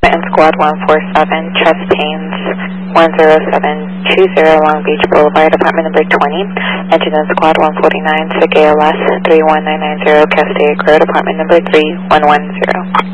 and Squad 147, Chastains 10720 Long Beach Boulevard, apartment number 20. Engine in Squad 149, SIG ALS 31990, Castaic Road, apartment number 3110.